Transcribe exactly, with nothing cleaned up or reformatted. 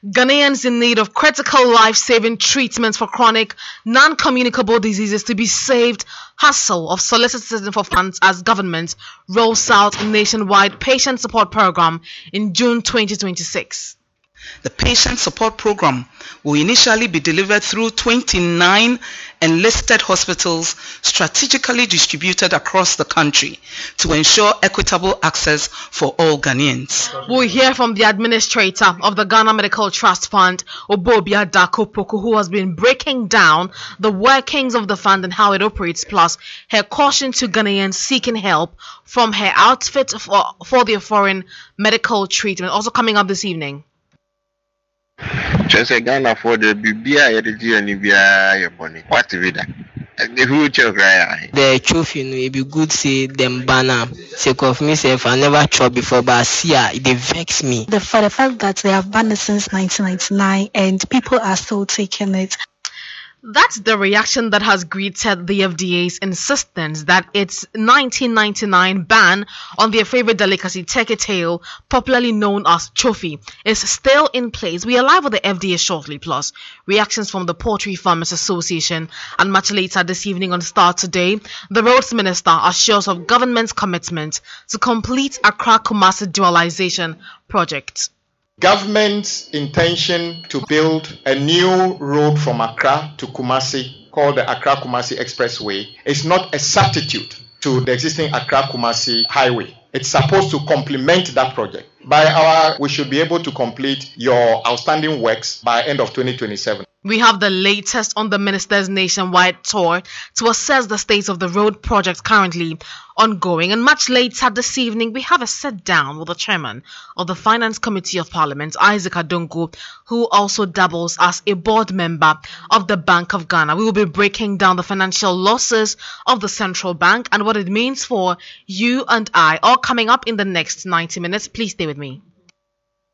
Ghanaians in need of critical life-saving treatments for chronic, non-communicable diseases to be saved. Hustle of soliciting for funds as government rolls out nationwide patient support program in June twenty twenty-six. The patient support program will initially be delivered through twenty-nine enlisted hospitals strategically distributed across the country to ensure equitable access for all Ghanaians. We'll hear from the administrator of the Ghana Medical Trust Fund, Obobia Dako Poku, who has been breaking down the workings of the fund and how it operates, plus her caution to Ghanaians seeking help from her outfit for, for their foreign medical treatment. Also coming up this evening. Just a Ghana for the Bibia, Edgy, and Ibia, your pony. What to read? The future cry. The truth, you know, it be good say them banner. Sake of myself, I never tried before, but see, it they vex me. The for the fact that they have banned it since nineteen ninety-nine and people are still taking it. That's the reaction that has greeted the F D A's insistence that its nineteen ninety-nine ban on their favorite delicacy, turkey tail, popularly known as chofi, is still in place. We are live with the F D A shortly, plus reactions from the Poultry Farmers Association, and much later this evening on Star Today, the Roads Minister assures of government's commitment to complete Accra-Kumasi dualization project. Government's intention to build a new road from Accra to Kumasi called the Accra-Kumasi Expressway is not a substitute to the existing Accra-Kumasi highway. It's supposed to complement that project. By our, we should be able to complete your outstanding works by end of twenty twenty-seven. We have the latest on the minister's nationwide tour to assess the state of the road project currently ongoing. And much later this evening, we have a sit down with the chairman of the Finance Committee of Parliament, Isaac Adongo, who also doubles as a board member of the Bank of Ghana. We will be breaking down the financial losses of the central bank and what it means for you and I, all coming up in the next ninety minutes. Please stay with me.